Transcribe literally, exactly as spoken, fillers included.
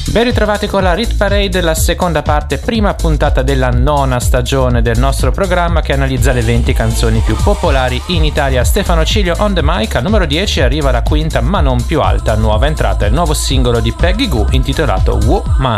Ben ritrovati con la Hit Parade, la seconda parte, prima puntata della nona stagione del nostro programma che analizza le venti canzoni più popolari in Italia. Stefano Cilio on the mic. Al numero dieci arriva la quinta ma non più alta nuova entrata, il nuovo singolo di Peggy Gou intitolato Woman.